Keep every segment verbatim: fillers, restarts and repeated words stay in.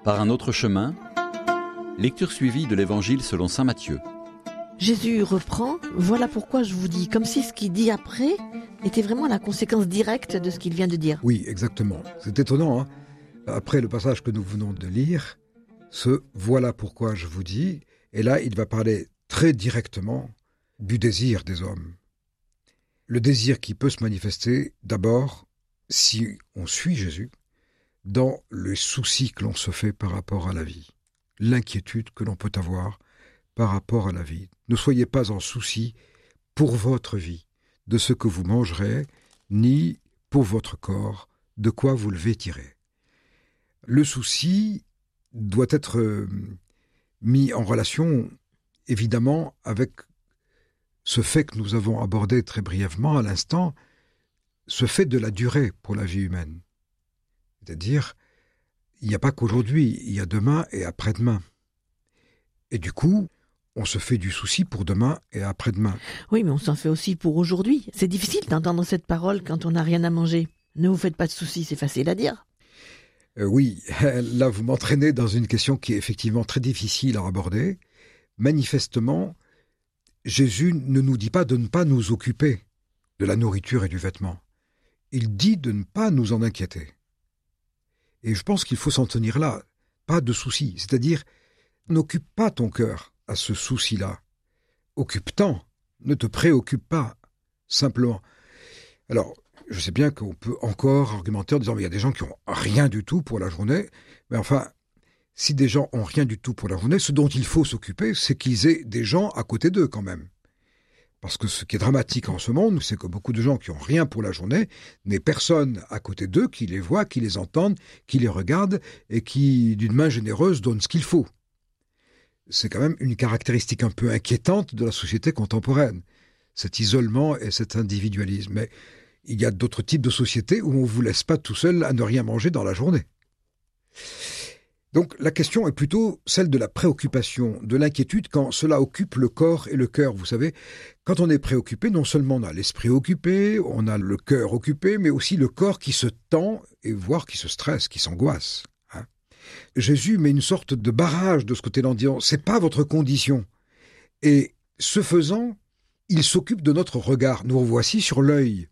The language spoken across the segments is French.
Par un autre chemin, lecture suivie de l'Évangile selon saint Matthieu. Jésus reprend, voilà pourquoi je vous dis, comme si ce qu'il dit après était vraiment la conséquence directe de ce qu'il vient de dire. Oui, exactement. C'est étonnant, hein. Après le passage que nous venons de lire, ce « voilà pourquoi je vous dis », et là, il va parler très directement du désir des hommes. Le désir qui peut se manifester, d'abord, si on suit Jésus, dans le souci que l'on se fait par rapport à la vie, l'inquiétude que l'on peut avoir par rapport à la vie. Ne soyez pas en souci pour votre vie, de ce que vous mangerez, ni pour votre corps, de quoi vous le vêtirez. Le souci doit être euh, mis en relation, évidemment, avec ce fait que nous avons abordé très brièvement à l'instant, ce fait de la durée pour la vie humaine. C'est-à-dire, il n'y a pas qu'aujourd'hui, il y a demain et après-demain. Et du coup, on se fait du souci pour demain et après-demain. Oui, mais on s'en fait aussi pour aujourd'hui. C'est difficile d'entendre cette parole quand on n'a rien à manger. Ne vous faites pas de soucis, c'est facile à dire. Euh, oui, là vous m'entraînez dans une question qui est effectivement très difficile à aborder. Manifestement, Jésus ne nous dit pas de ne pas nous occuper de la nourriture et du vêtement. Il dit de ne pas nous en inquiéter. Et je pense qu'il faut s'en tenir là, pas de soucis. C'est-à-dire, n'occupe pas ton cœur à ce souci-là. Occupe-t'en, ne te préoccupe pas, simplement. Alors, je sais bien qu'on peut encore argumenter en disant mais il y a des gens qui n'ont rien du tout pour la journée. Mais enfin, si des gens n'ont rien du tout pour la journée, ce dont il faut s'occuper, c'est qu'ils aient des gens à côté d'eux quand même. Parce que ce qui est dramatique en ce monde, c'est que beaucoup de gens qui n'ont rien pour la journée n'aient personne à côté d'eux qui les voit, qui les entende, qui les regarde et qui, d'une main généreuse, donne ce qu'il faut. C'est quand même une caractéristique un peu inquiétante de la société contemporaine, cet isolement et cet individualisme. Mais il y a d'autres types de sociétés où on ne vous laisse pas tout seul à ne rien manger dans la journée. Donc la question est plutôt celle de la préoccupation, de l'inquiétude quand cela occupe le corps et le cœur. Vous savez, quand on est préoccupé, non seulement on a l'esprit occupé, on a le cœur occupé, mais aussi le corps qui se tend et voire qui se stresse, qui s'angoisse. Hein. Jésus met une sorte de barrage de ce côté-là en disant « c'est pas votre condition ». Et ce faisant, il s'occupe de notre regard. Nous revoici sur l'œil.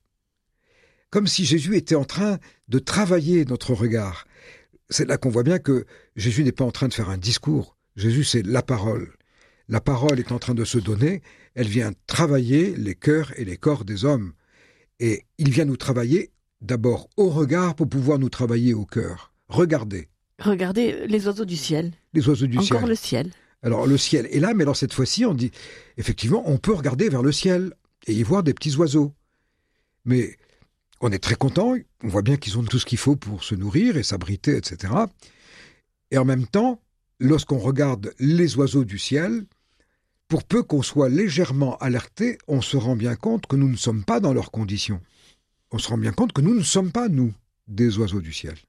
Comme si Jésus était en train de travailler notre regard. C'est là qu'on voit bien que Jésus n'est pas en train de faire un discours. Jésus, c'est la parole. La parole est en train de se donner. Elle vient travailler les cœurs et les corps des hommes. Et il vient nous travailler d'abord au regard pour pouvoir nous travailler au cœur. Regardez. Regardez les oiseaux du ciel. Les oiseaux du Encore ciel. Encore le ciel. Alors le ciel est là, mais alors cette fois-ci, on dit, effectivement, on peut regarder vers le ciel et y voir des petits oiseaux. Mais on est très content, on voit bien qu'ils ont tout ce qu'il faut pour se nourrir et s'abriter, et cetera. Et en même temps, lorsqu'on regarde les oiseaux du ciel, pour peu qu'on soit légèrement alerté, on se rend bien compte que nous ne sommes pas dans leurs conditions. On se rend bien compte que nous ne sommes pas, nous, des oiseaux du ciel.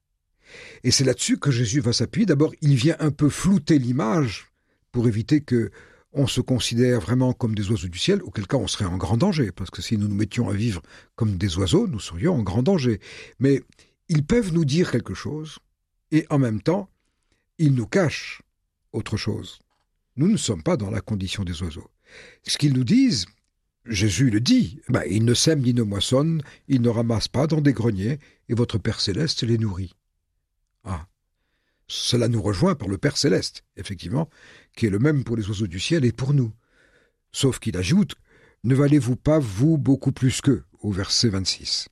Et c'est là-dessus que Jésus va s'appuyer. D'abord, il vient un peu flouter l'image pour éviter que on se considère vraiment comme des oiseaux du ciel, auquel cas on serait en grand danger, parce que si nous nous mettions à vivre comme des oiseaux, nous serions en grand danger. Mais ils peuvent nous dire quelque chose, et en même temps, ils nous cachent autre chose. Nous ne sommes pas dans la condition des oiseaux. Ce qu'ils nous disent, Jésus le dit, ben, ils ne sèment ni ne moissonnent, ils ne ramassent pas dans des greniers, et votre Père Céleste les nourrit. Ah, cela nous rejoint par le Père Céleste, effectivement, qui est le même pour les oiseaux du ciel et pour nous. Sauf qu'il ajoute « Ne valez-vous pas, vous, beaucoup plus qu'eux » au verset vingt-six.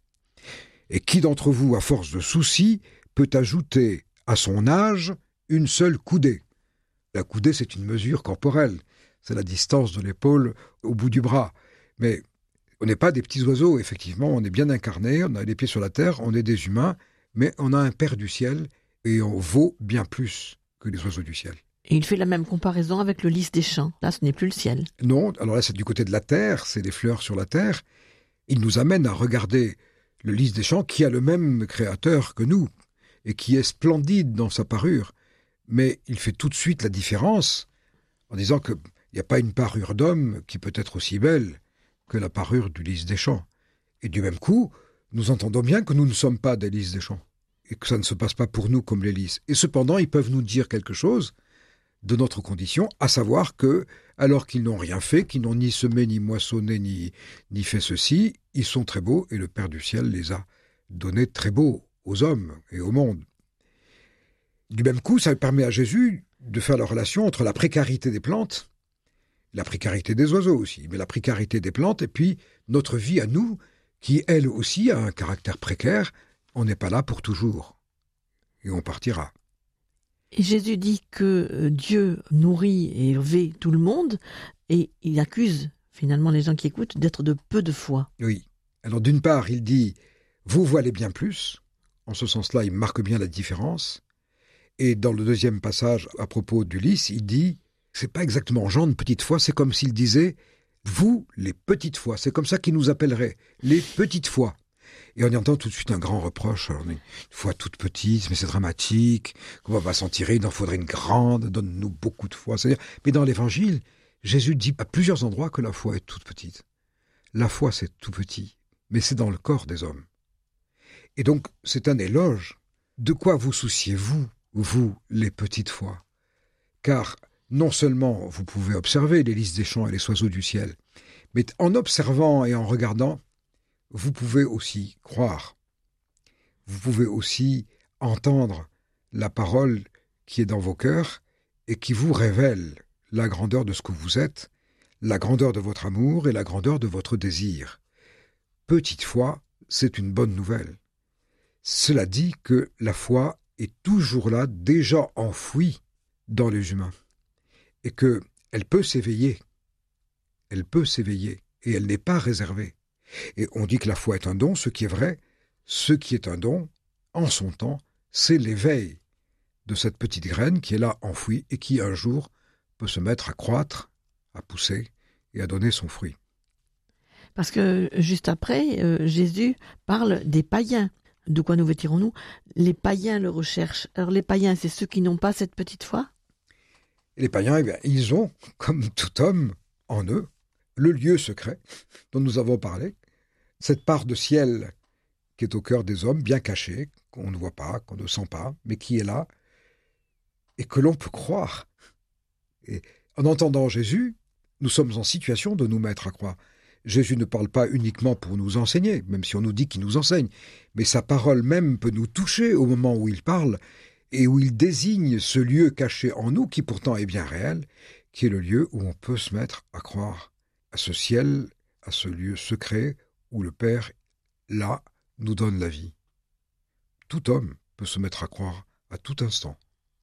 Et qui d'entre vous, à force de soucis, peut ajouter à son âge une seule coudée ? La coudée, c'est une mesure corporelle. C'est la distance de l'épaule au bout du bras. Mais on n'est pas des petits oiseaux, effectivement. On est bien incarnés, on a les pieds sur la terre, on est des humains, mais on a un Père du ciel et on vaut bien plus que les oiseaux du ciel. Et il fait la même comparaison avec le lys des champs. Là, ce n'est plus le ciel. Non, alors là, c'est du côté de la terre, c'est les fleurs sur la terre. Il nous amène à regarder le lys des champs qui a le même créateur que nous et qui est splendide dans sa parure. Mais il fait tout de suite la différence en disant qu'il n'y a pas une parure d'homme qui peut être aussi belle que la parure du lys des champs. Et du même coup, nous entendons bien que nous ne sommes pas des lys des champs. et que ça ne se passe pas pour nous comme les lys. Et cependant, ils peuvent nous dire quelque chose de notre condition, à savoir que, alors qu'ils n'ont rien fait, qu'ils n'ont ni semé, ni moissonné, ni, ni fait ceci, ils sont très beaux, et le Père du ciel les a donnés très beaux aux hommes et au monde. Du même coup, ça permet à Jésus de faire la relation entre la précarité des plantes, la précarité des oiseaux aussi, mais la précarité des plantes, et puis notre vie à nous, qui elle aussi a un caractère précaire. On n'est pas là pour toujours, et on partira. Et Jésus dit que Dieu nourrit et élevé tout le monde, et il accuse finalement les gens qui écoutent d'être de peu de foi. Oui. Alors d'une part, il dit « vous voilez bien plus ». En ce sens-là, il marque bien la différence. Et dans le deuxième passage, à propos d'Ulysse, il dit « c'est pas exactement gens de petite foi, c'est comme s'il disait « vous, les petites foi ». C'est comme ça qu'il nous appellerait, les petites foi. Et on y entend tout de suite un grand reproche. Alors, une foi toute petite, mais c'est dramatique. Comment on va s'en tirer? Il en faudrait une grande. Donne-nous beaucoup de foi. C'est-à-dire, mais dans l'Évangile, Jésus dit à plusieurs endroits que la foi est toute petite. La foi, c'est tout petit, mais c'est dans le corps des hommes. Et donc, c'est un éloge. De quoi vous souciez-vous, vous, les petites foi? Car non seulement vous pouvez observer les lys des champs et les oiseaux du ciel, mais en observant et en regardant, vous pouvez aussi croire. Vous pouvez aussi entendre la parole qui est dans vos cœurs et qui vous révèle la grandeur de ce que vous êtes, la grandeur de votre amour et la grandeur de votre désir. Petite foi, c'est une bonne nouvelle. Cela dit que la foi est toujours là, déjà enfouie dans les humains, et qu'elle peut s'éveiller. Elle peut s'éveiller, et elle n'est pas réservée. Et on dit que la foi est un don, ce qui est vrai. Ce qui est un don, en son temps, c'est l'éveil de cette petite graine qui est là enfouie et qui un jour peut se mettre à croître, à pousser et à donner son fruit. Parce que juste après, euh, Jésus parle des païens. De quoi nous vêtirons-nous? Les païens le recherchent. Alors les païens, c'est ceux qui n'ont pas cette petite foi? Et les païens, eh bien, ils ont, comme tout homme, en eux, le lieu secret dont nous avons parlé, cette part de ciel qui est au cœur des hommes, bien cachée, qu'on ne voit pas, qu'on ne sent pas, mais qui est là, et que l'on peut croire. Et en entendant Jésus, nous sommes en situation de nous mettre à croire. Jésus ne parle pas uniquement pour nous enseigner, même si on nous dit qu'il nous enseigne, mais sa parole même peut nous toucher au moment où il parle, et où il désigne ce lieu caché en nous, qui pourtant est bien réel, qui est le lieu où on peut se mettre à croire à ce ciel, à ce lieu secret où le Père, là, nous donne la vie. Tout homme peut se mettre à croire à tout instant.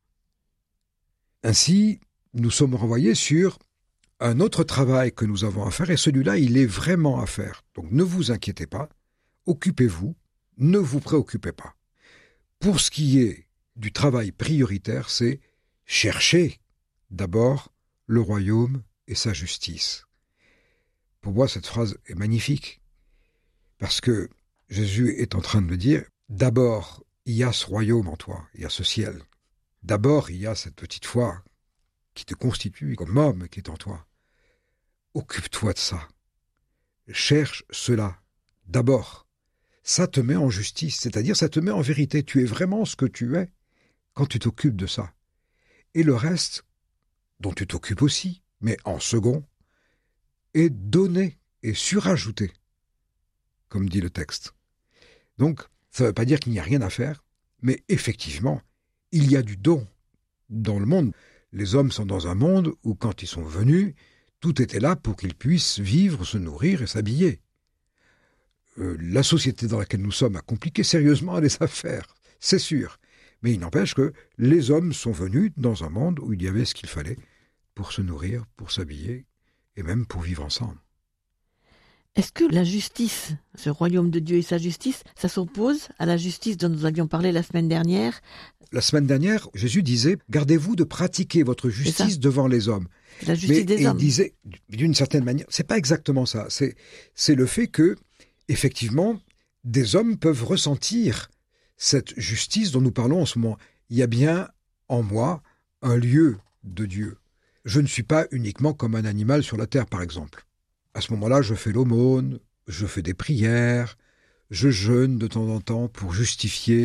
Ainsi, nous sommes renvoyés sur un autre travail que nous avons à faire, et celui-là, il est vraiment à faire. Donc ne vous inquiétez pas, occupez-vous, ne vous préoccupez pas. Pour ce qui est du travail prioritaire, c'est chercher d'abord le royaume et sa justice. Pour moi, cette phrase est magnifique, parce que Jésus est en train de me dire, d'abord, il y a ce royaume en toi, il y a ce ciel. D'abord, il y a cette petite foi qui te constitue comme homme qui est en toi. Occupe-toi de ça. Cherche cela, d'abord. Ça te met en justice, c'est-à-dire ça te met en vérité. Tu es vraiment ce que tu es quand tu t'occupes de ça. Et le reste, dont tu t'occupes aussi, mais en second, est donné et surajouté, comme dit le texte. Donc, ça ne veut pas dire qu'il n'y a rien à faire, mais effectivement, il y a du don dans le monde. Les hommes sont dans un monde où, quand ils sont venus, tout était là pour qu'ils puissent vivre, se nourrir et s'habiller. Euh, la société dans laquelle nous sommes a compliqué sérieusement les affaires, c'est sûr. Mais il n'empêche que les hommes sont venus dans un monde où il y avait ce qu'il fallait pour se nourrir, pour s'habiller et même pour vivre ensemble. Est-ce que la justice, ce royaume de Dieu et sa justice, ça s'oppose à la justice dont nous avions parlé la semaine dernière? La semaine dernière, Jésus disait « Gardez-vous de pratiquer votre justice devant les hommes ». La justice Mais, des et hommes. il disait, d'une certaine manière, c'est pas exactement ça. C'est, c'est le fait que, effectivement, des hommes peuvent ressentir cette justice dont nous parlons en ce moment. Il y a bien en moi un lieu de Dieu. Je ne suis pas uniquement comme un animal sur la terre, par exemple. À ce moment-là, je fais l'aumône, je fais des prières, je jeûne de temps en temps pour justifier, pour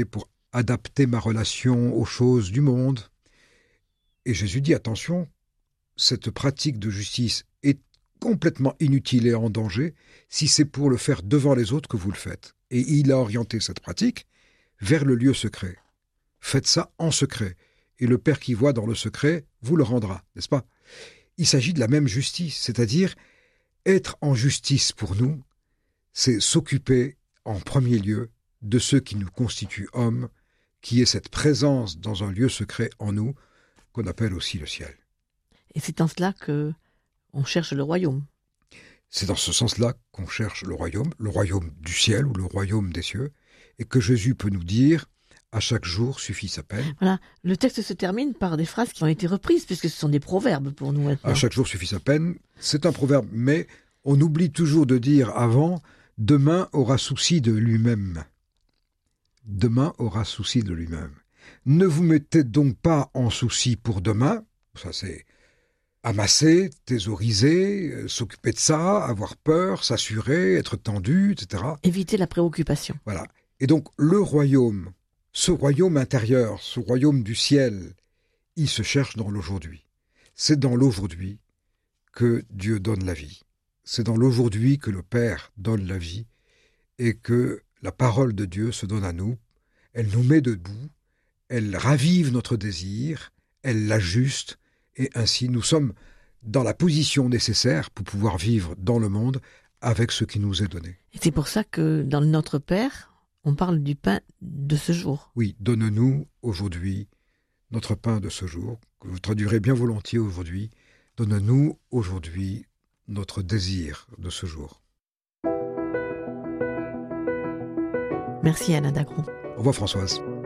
adapter ma relation aux choses du monde. Et Jésus dit, attention, cette pratique de justice est complètement inutile et en danger si c'est pour le faire devant les autres que vous le faites. Et il a orienté cette pratique vers le lieu secret. Faites ça en secret. Et le Père qui voit dans le secret vous le rendra, n'est-ce pas? Il s'agit de la même justice, c'est-à-dire être en justice pour nous, c'est s'occuper en premier lieu de ceux qui nous constituent hommes, qui est cette présence dans un lieu secret en nous, qu'on appelle aussi le ciel. Et c'est en cela que on cherche le royaume. C'est dans ce sens-là qu'on cherche le royaume, le royaume du ciel ou le royaume des cieux, et que Jésus peut nous dire « à chaque jour suffit sa peine ». Voilà, le texte se termine par des phrases qui ont été reprises, puisque ce sont des proverbes pour nous maintenant. À chaque jour suffit sa peine, c'est un proverbe, mais on oublie toujours de dire avant « demain aura souci de lui-même ». Demain aura souci de lui-même. Ne vous mettez donc pas en souci pour demain, ça c'est amasser, thésauriser, euh, s'occuper de ça, avoir peur, s'assurer, être tendu, et cetera. Éviter la préoccupation. Voilà. Et donc le royaume, ce royaume intérieur, ce royaume du ciel, il se cherche dans l'aujourd'hui. C'est dans l'aujourd'hui que Dieu donne la vie. C'est dans l'aujourd'hui que le Père donne la vie et que la parole de Dieu se donne à nous. Elle nous met debout, elle ravive notre désir, elle l'ajuste, et ainsi nous sommes dans la position nécessaire pour pouvoir vivre dans le monde avec ce qui nous est donné. Et c'est pour ça que dans le Notre Père, on parle du pain de ce jour. Oui, donne-nous aujourd'hui notre pain de ce jour, que vous traduirez bien volontiers aujourd'hui. Donne-nous aujourd'hui notre désir de ce jour. Merci Anna Dagron. Au revoir Françoise.